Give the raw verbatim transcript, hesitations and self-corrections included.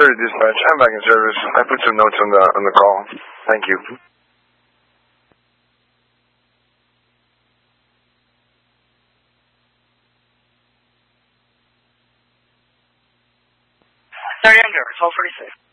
thirty dispatch. I'm back in service. I put some notes on the on the call. Thank you. thirty under, twelve forty-six.